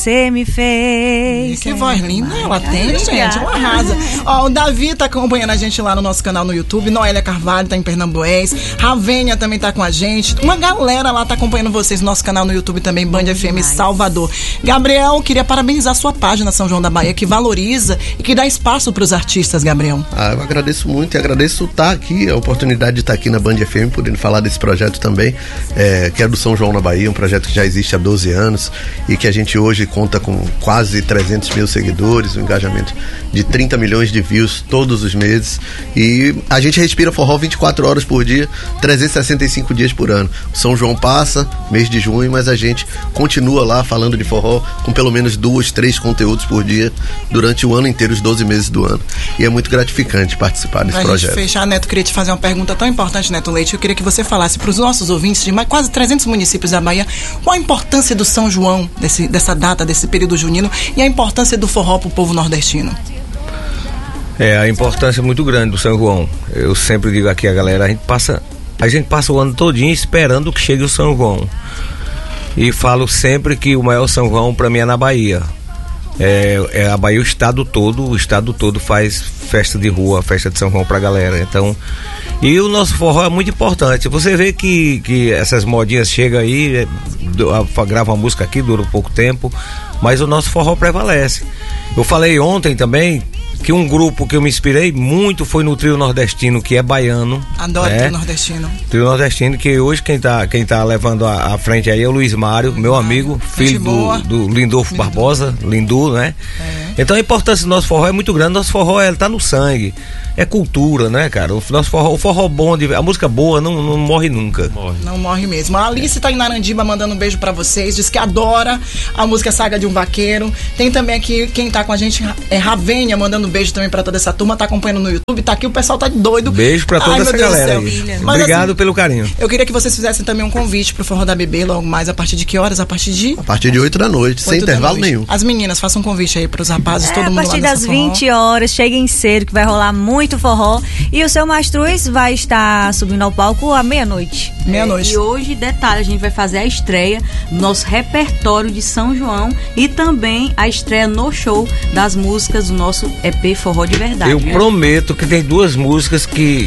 Você me fez. Que voz linda ela tem, gente. Ela arrasa. Ó, o Davi tá acompanhando a gente lá no nosso canal no YouTube. Noélia Carvalho tá em Pernambués. Ravênia também tá com a gente. Uma galera lá tá acompanhando vocês no nosso canal no YouTube também, Band FM Salvador. Gabriel, queria parabenizar a sua página São João da Bahia, que valoriza e que dá espaço pros artistas, Gabriel. Eu agradeço muito e agradeço estar aqui, a oportunidade de estar aqui na Band FM, podendo falar desse projeto também, que é do São João na Bahia, um projeto que já existe há 12 anos e que a gente hoje conta com quase 300 mil seguidores, um engajamento de 30 milhões de views todos os meses, e a gente respira forró 24 horas por dia, 365 dias por ano. O São João passa, mês de junho, mas a gente continua lá falando de forró com pelo menos 2, 3 conteúdos por dia durante o ano inteiro, os 12 meses do ano, e é muito gratificante participar desse projeto. Pra gente fechar, Neto, queria te fazer uma pergunta tão importante, Neto Leite. Eu queria que você falasse para os nossos ouvintes de quase 300 municípios da Bahia qual a importância do São João, dessa data, desse período junino, e a importância do forró pro povo nordestino. A importância é muito grande do São João. Eu sempre digo aqui a galera, a gente passa o ano todinho esperando que chegue o São João. E falo sempre que o maior São João para mim é na Bahia. A Bahia, o estado todo faz festa de rua, festa de São João pra galera. Então, e o nosso forró é muito importante. Você vê que essas modinhas chegam aí, grava uma música aqui, dura um pouco tempo, mas o nosso forró prevalece. Eu falei ontem também que um grupo que eu me inspirei muito foi no Trio Nordestino, que é baiano. Adoro Trio Nordestino. Trio Nordestino, que hoje quem tá levando à frente aí é o Luiz Mário, meu amigo, filho do Lindolfo Barbosa, Lindu, né? Então a importância do nosso forró é muito grande. Nosso forró, tá no sangue. É cultura, né, cara? O nosso forró, o forró bom, a música boa não morre nunca. Não morre mesmo. A Alice tá em Narandiba mandando um beijo pra vocês, diz que adora a música Saga de um Vaqueiro. Tem também aqui, quem tá com a gente é Ravênia, mandando um beijo também pra toda essa turma, tá acompanhando no YouTube, tá aqui, o pessoal tá doido. Beijo pra toda essa galera aí. Obrigado, assim, pelo carinho. Eu queria que vocês fizessem também um convite pro Forró da Bebê, logo mais, a partir de que horas? A partir de 8 da noite, sem intervalo nenhum. As meninas, façam um convite aí pros rapazes, todo mundo lá. A partir das 20 horas, cheguem cedo, que vai rolar muito forró. E o seu Mastruz vai estar subindo ao palco à meia-noite. E hoje, detalhe, a gente vai fazer a estreia do nosso repertório de São João e também a estreia no show das músicas do nosso EP Forró de Verdade. Eu prometo que tem 2 músicas que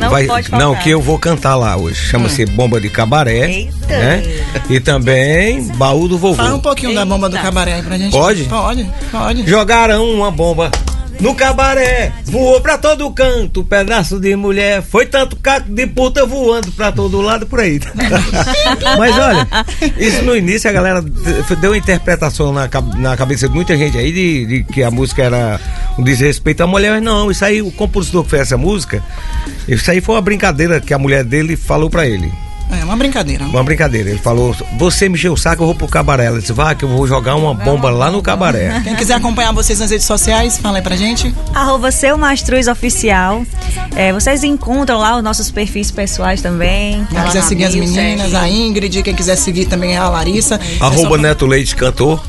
eu vou cantar lá hoje. Chama-se Bomba de Cabaré. Eita. Né? E também Baú do Vovô. Fala um pouquinho da Bomba do Cabaré aí pra gente. Pode? Pode. Jogaram uma bomba no cabaré, voou pra todo canto, pedaço de mulher, foi tanto caco de puta voando pra todo lado por aí. Mas olha, isso no início a galera deu uma interpretação na cabeça de muita gente aí de que a música era um desrespeito à mulher, mas não, isso aí, o compositor que fez essa música, isso aí foi uma brincadeira que a mulher dele falou pra ele. Uma brincadeira. Ele falou, você me encheu o saco, eu vou pro cabaré. Ela disse, vai que eu vou jogar uma bomba lá no cabaré. Quem quiser acompanhar vocês nas redes sociais, fala aí pra gente. @Seu Mastruz Oficial. Vocês encontram lá os nossos perfis pessoais também. Quem quiser seguir as meninas, a Ingrid, quem quiser seguir também a Larissa. @Neto Leite Cantor.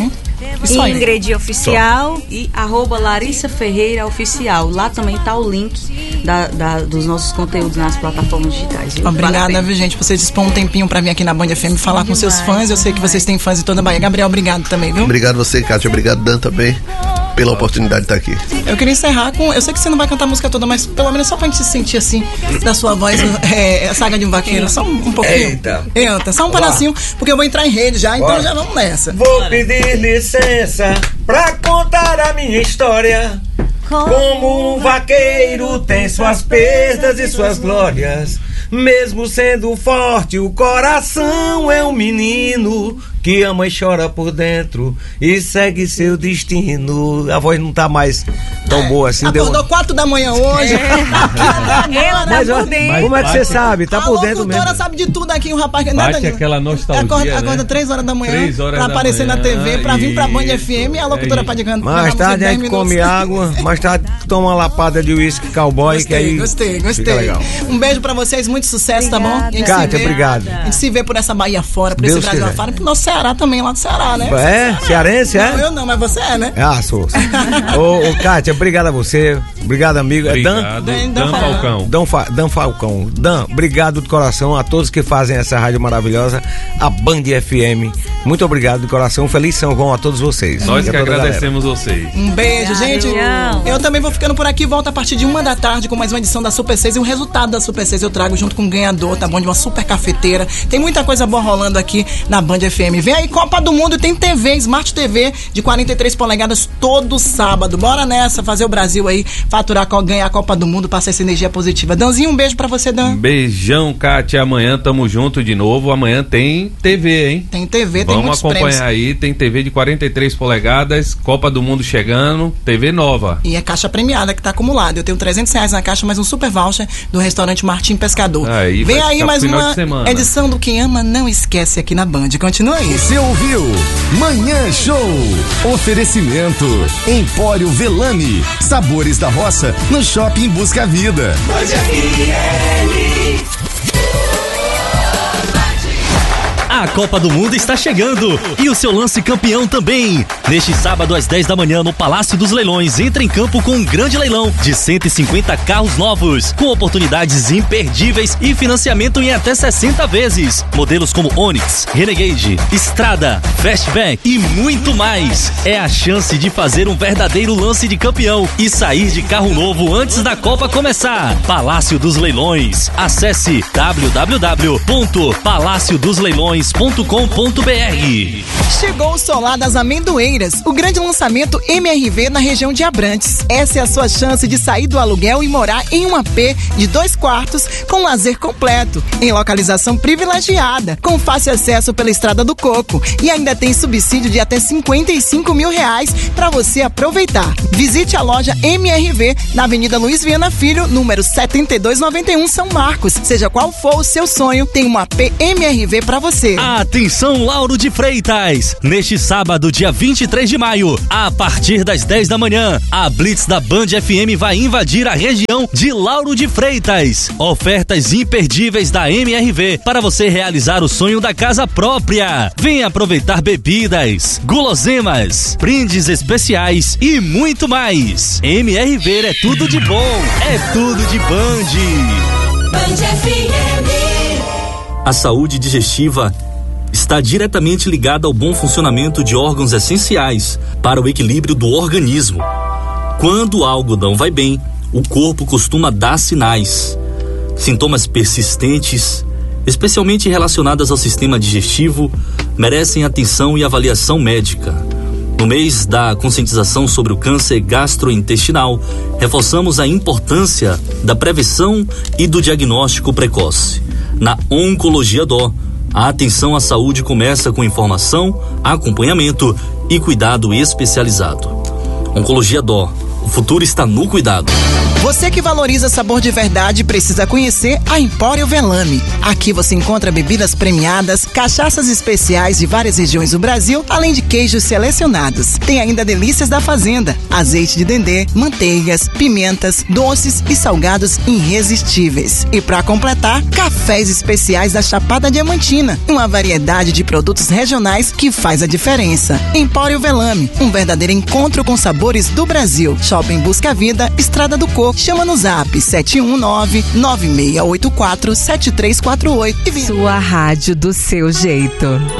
Ingrid Oficial. E @Larissa Ferreira Oficial. Lá também tá o link dos nossos conteúdos nas plataformas digitais. Obrigada, viu, gente? Vocês dispõem um tempinho pra vir aqui na Band FM falar com seus fãs. Eu sei que vocês têm fãs de toda a Bahia. Gabriel, obrigado também, viu? Obrigado você, Kátia. Obrigado, Dan, também, pela oportunidade de estar aqui. Eu queria encerrar com... Eu sei que você não vai cantar a música toda, mas pelo menos só pra gente se sentir assim, da sua voz, a Saga de um Vaqueiro. Só um pouquinho. Eita, só um pedacinho, porque eu vou entrar em rede já, então já vamos nessa. Vou pedir licença pra contar a minha história. Como um vaqueiro tem suas perdas e suas glórias. Mesmo sendo forte, o coração é um menino que ama e chora por dentro e segue seu destino. A voz não tá mais tão boa assim. Acordou 4 da manhã hoje. Mas como é que você sabe? Tá por dentro mesmo. A locutora sabe de tudo aqui, um rapaz que bate aquela nostalgia, acorda 3 horas da manhã pra aparecer na TV, pra vir pra Band FM, e a locutora pode cantar. Mais tarde a gente come água, mais tarde toma uma lapada de uísque cowboy. Gostei. Um beijo pra vocês, muito sucesso, obrigada. Tá bom? Kátia, obrigado. A gente se vê por essa Bahia fora, por esse Brasil afora, pro nosso Ceará também, lá do Ceará, né? É? Cearense, é? Não, eu não, mas você é, né? Ah, sou. Ô, Kátia, obrigado a você. Obrigado, amigo. Obrigado, Dan Falcão. Dan Falcão. Dan, obrigado de coração a todos que fazem essa rádio maravilhosa, a Band FM. Muito obrigado de coração. Feliz São João a todos vocês. Nós que agradecemos vocês. Um beijo, gente. Beijão. Eu também vou ficando por aqui. Volto a partir de 1 da tarde com mais uma edição da Super 6. E o resultado da Super 6 eu trago junto com o ganhador, tá bom? De uma super cafeteira. Tem muita coisa boa rolando aqui na Band FM. Vem aí, Copa do Mundo. Tem TV, Smart TV de 43 polegadas todo sábado. Bora nessa, fazer o Brasil aí faturar, ganhar a Copa do Mundo, passar essa energia positiva. Danzinho, um beijo pra você, Dan. Beijão, Kátia. Amanhã tamo junto de novo. Amanhã tem TV, hein? Tem TV, tem muitos Vamos acompanhar prêmios. aí. Tem TV de 43 polegadas, Copa do Mundo chegando, TV nova. E é caixa premiada que tá acumulada. Eu tenho R$300 na caixa, mais um super voucher do restaurante Martim Pescador. Aí, vem vai aí ficar mais final uma de semana. edição do Quem Ama Não Esquece aqui na Band. Continua aí. Você ouviu? Manhã Show. Oferecimento. Empório Velame. Sabores da Roça no Shopping Busca Vida. A Copa do Mundo está chegando e o seu lance campeão também. Neste sábado às 10 da manhã no Palácio dos Leilões, entra em campo com um grande leilão de 150 carros novos, com oportunidades imperdíveis e financiamento em até 60 vezes. Modelos como Onix, Renegade, Strada, Fastback e muito mais. É a chance de fazer um verdadeiro lance de campeão e sair de carro novo antes da Copa começar. Palácio dos Leilões. Acesse www.palaciodosleilões.com.br. Chegou o Solar das Amendoeiras, o grande lançamento MRV na região de Abrantes. Essa é a sua chance de sair do aluguel e morar em um AP de 2 quartos com lazer completo, em localização privilegiada, com fácil acesso pela Estrada do Coco e ainda tem subsídio de até R$55 mil para você aproveitar. Visite a loja MRV na Avenida Luiz Viana Filho, número 7291, São Marcos. Seja qual for o seu sonho, tem um AP MRV para você. Atenção, Lauro de Freitas! Neste sábado, dia 23 de maio, a partir das 10 da manhã, a Blitz da Band FM vai invadir a região de Lauro de Freitas. Ofertas imperdíveis da MRV para você realizar o sonho da casa própria. Venha aproveitar bebidas, guloseimas, brindes especiais e muito mais. MRV é tudo de bom, é tudo de Band. Band FM. A saúde digestiva está diretamente ligada ao bom funcionamento de órgãos essenciais para o equilíbrio do organismo. Quando algo não vai bem, o corpo costuma dar sinais. Sintomas persistentes, especialmente relacionados ao sistema digestivo, merecem atenção e avaliação médica. No mês da conscientização sobre o câncer gastrointestinal, reforçamos a importância da prevenção e do diagnóstico precoce. Na Oncologia Dó, a atenção à saúde começa com informação, acompanhamento e cuidado especializado. Oncologia Dó, o futuro está no cuidado. Você que valoriza sabor de verdade precisa conhecer a Empório Velame. Aqui você encontra bebidas premiadas, cachaças especiais de várias regiões do Brasil, além de queijos selecionados. Tem ainda delícias da fazenda, azeite de dendê, manteigas, pimentas, doces e salgados irresistíveis. E para completar, cafés especiais da Chapada Diamantina. Uma variedade de produtos regionais que faz a diferença. Empório Velame, um verdadeiro encontro com sabores do Brasil. Shopping Busca Vida, Estrada do Coco. Chama no zap 719-9684-7348. Sua rádio do seu jeito.